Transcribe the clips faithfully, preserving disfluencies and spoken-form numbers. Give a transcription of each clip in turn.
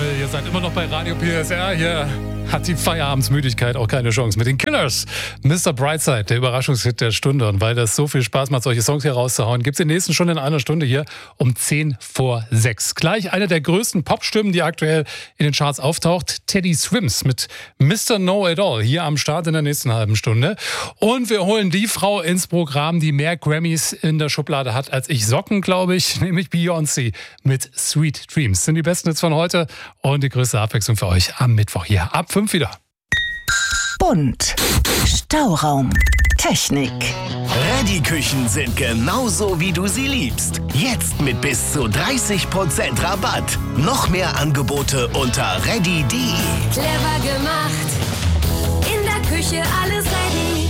Ihr seid immer noch bei Radio P S R. Hier hat die Feierabendsmüdigkeit auch keine Chance. Mit den Killers, Mister Brightside, der Überraschungshit der Stunde. Und weil das so viel Spaß macht, solche Songs hier rauszuhauen, gibt es den nächsten schon in einer Stunde hier um zehn vor sechs. Gleich eine der größten Popstimmen, die aktuell in den Charts auftaucht, Teddy Swims mit Mister Know-It-All, hier am Start in der nächsten halben Stunde. Und wir holen die Frau ins Programm, die mehr Grammys in der Schublade hat als ich Socken, glaube ich, nämlich Beyoncé mit Sweet Dreams. Das sind die besten Hits von heute und die größte Abwechslung für euch am Mittwoch hier ab fünf wieder. Bunt, Stauraum, Technik. Ready-Küchen sind genauso, wie du sie liebst. Jetzt mit bis zu dreißig Prozent Rabatt. Noch mehr Angebote unter ready punkt de. Clever gemacht, in der Küche alles ready.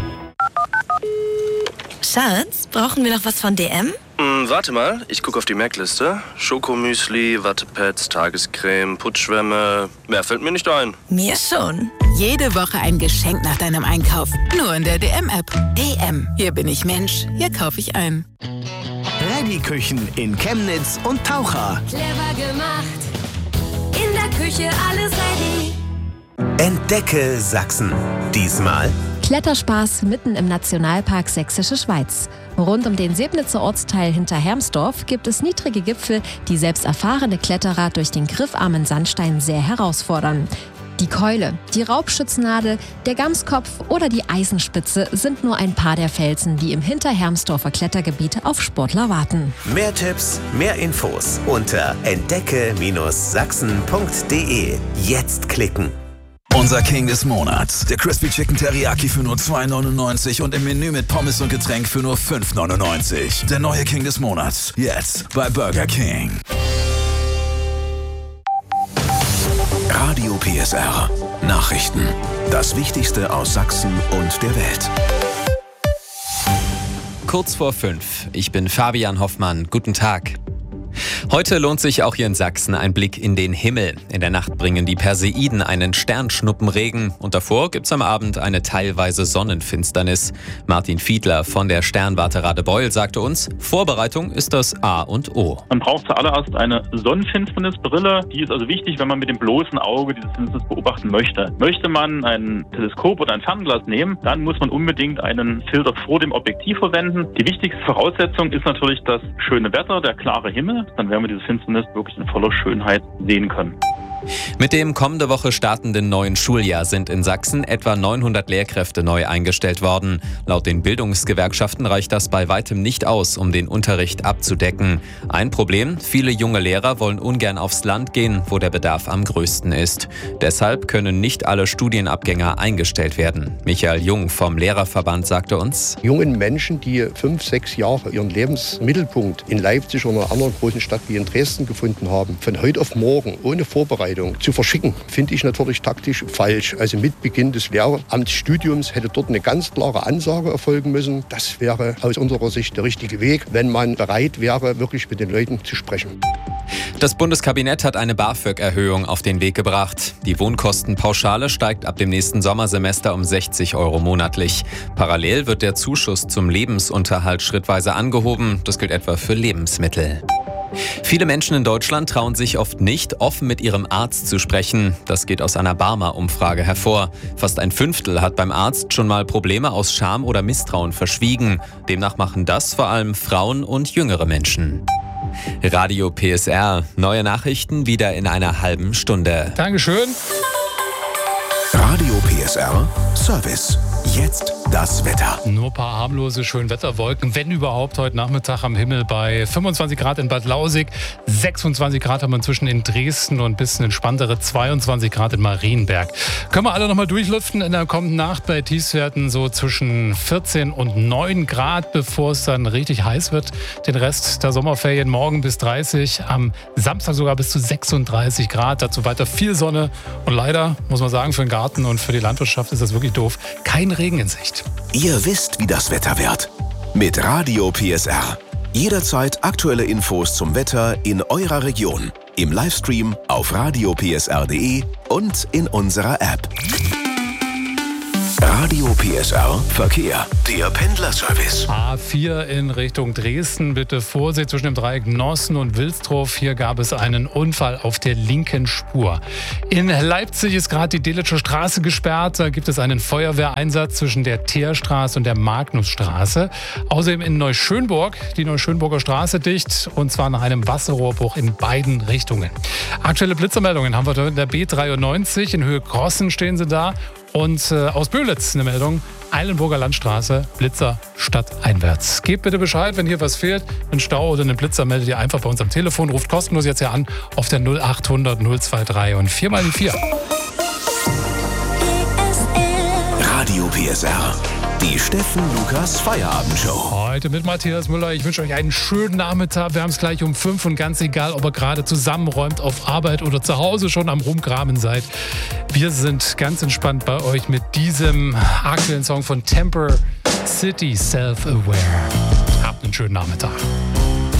Schatz, brauchen wir noch was von D M? Hm, warte mal, ich gucke auf die Merkliste. Schokomüsli, Wattepads, Tagescreme, Putzschwämme. Mehr fällt mir nicht ein. Mir schon. Jede Woche ein Geschenk nach deinem Einkauf. Nur in der D M-App. D M. Hier bin ich Mensch. Hier kaufe ich ein. Ready-Küchen in Chemnitz und Taucher. Clever gemacht, in der Küche alles ready. Entdecke Sachsen. Diesmal Kletterspaß mitten im Nationalpark Sächsische Schweiz. Rund um den Sebnitzer Ortsteil hinter Hermsdorf gibt es niedrige Gipfel, die selbst erfahrene Kletterer durch den griffarmen Sandstein sehr herausfordern. Die Keule, die Raubschütznadel, der Gamskopf oder die Eisenspitze sind nur ein paar der Felsen, die im Hinterhermsdorfer Klettergebiet auf Sportler warten. mehr Tipps, mehr Infos unter entdecke Sachsen punkt de. Jetzt klicken. Unser King des Monats. Der Crispy Chicken Teriyaki für nur zwei neunundneunzig und im Menü mit Pommes und Getränk für nur fünf neunundneunzig. Der neue King des Monats. Jetzt bei Burger King. Radio P S R. Nachrichten. Das Wichtigste aus Sachsen und der Welt. Kurz vor fünf. Ich bin Fabian Hoffmann. Guten Tag. Heute lohnt sich auch hier in Sachsen ein Blick in den Himmel. In der Nacht bringen die Perseiden einen Sternschnuppenregen und davor gibt's am Abend eine teilweise Sonnenfinsternis. Martin Fiedler von der Sternwarte Radebeul sagte uns, Vorbereitung ist das A und O. Man braucht zuallererst eine Sonnenfinsternisbrille. Die ist also wichtig, wenn man mit dem bloßen Auge diese Finsternis beobachten möchte. Möchte man ein Teleskop oder ein Fernglas nehmen, dann muss man unbedingt einen Filter vor dem Objektiv verwenden. Die wichtigste Voraussetzung ist natürlich das schöne Wetter, der klare Himmel. Dann werden wir diese Finsternis wirklich in voller Schönheit sehen können. Mit dem kommende Woche startenden neuen Schuljahr sind in Sachsen etwa neunhundert Lehrkräfte neu eingestellt worden. Laut den Bildungsgewerkschaften reicht das bei weitem nicht aus, um den Unterricht abzudecken. Ein Problem, viele junge Lehrer wollen ungern aufs Land gehen, wo der Bedarf am größten ist. Deshalb können nicht alle Studienabgänger eingestellt werden. Michael Jung vom Lehrerverband sagte uns, jungen Menschen, die fünf, sechs Jahre ihren Lebensmittelpunkt in Leipzig oder einer anderen großen Stadt wie in Dresden gefunden haben, von heute auf morgen ohne Vorbereitung zu verschicken, finde ich natürlich taktisch falsch. Also mit Beginn des Lehramtsstudiums hätte dort eine ganz klare Ansage erfolgen müssen. Das wäre aus unserer Sicht der richtige Weg, wenn man bereit wäre, wirklich mit den Leuten zu sprechen. Das Bundeskabinett hat eine BAföG-Erhöhung auf den Weg gebracht. Die Wohnkostenpauschale steigt ab dem nächsten Sommersemester um sechzig Euro monatlich. Parallel wird der Zuschuss zum Lebensunterhalt schrittweise angehoben. Das gilt etwa für Lebensmittel. Viele Menschen in Deutschland trauen sich oft nicht, offen mit ihrem Arzt zu sprechen. Das geht aus einer Barmer-Umfrage hervor. Fast ein Fünftel hat beim Arzt schon mal Probleme aus Scham oder Misstrauen verschwiegen. Demnach machen das vor allem Frauen und jüngere Menschen. Radio P S R. Neue Nachrichten wieder in einer halben Stunde. Dankeschön. Radio P S R Service. Jetzt das Wetter. Nur ein paar harmlose Schönwetterwolken, wenn überhaupt heute Nachmittag am Himmel bei fünfundzwanzig Grad in Bad Lausig, sechsundzwanzig Grad haben wir inzwischen in Dresden und ein bisschen entspanntere zweiundzwanzig Grad in Marienberg. Können wir alle nochmal durchlüften in der kommenden Nacht bei Tiefstwerten so zwischen vierzehn und neun Grad, bevor es dann richtig heiß wird. Den Rest der Sommerferien morgen bis dreißig, am Samstag sogar bis zu sechsunddreißig Grad. Dazu weiter viel Sonne und leider, muss man sagen, für den Garten und für die Landwirtschaft ist das wirklich doof. Kein Regen in Sicht. Ihr wisst, wie das Wetter wird. Mit Radio P S R. Jederzeit aktuelle Infos zum Wetter in eurer Region. Im Livestream auf radio p s r punkt de und in unserer App. Radio P S R Verkehr. Der Pendlerservice. A vier in Richtung Dresden. Bitte Vorsicht zwischen dem Dreieck Nossen und Wilsdruff. Hier gab es einen Unfall auf der linken Spur. In Leipzig ist gerade die Delitscher Straße gesperrt. Da gibt es einen Feuerwehreinsatz zwischen der Teerstraße und der Magnusstraße. Außerdem in Neuschönburg die Neuschönburger Straße dicht. Und zwar nach einem Wasserrohrbruch in beiden Richtungen. Aktuelle Blitzermeldungen haben wir in der B dreiundneunzig. In Höhe Grossen stehen sie da. Und äh, aus Böhlitz eine Meldung, Eilenburger Landstraße, Blitzer stadteinwärts. Gebt bitte Bescheid, wenn hier was fehlt, ein Stau oder einen Blitzer, meldet ihr einfach bei uns am Telefon, ruft kostenlos jetzt hier an auf der null achthundert null drei und vier mal die vier. Radio P S R. Die Steffen Lukas Feierabendshow. Heute mit Matthias Müller. Ich wünsche euch einen schönen Nachmittag. Wir haben es gleich um fünf und ganz egal, ob ihr gerade zusammenräumt auf Arbeit oder zu Hause schon am Rumkramen seid. Wir sind ganz entspannt bei euch mit diesem aktuellen Song von Temper City Self-Aware. Habt einen schönen Nachmittag.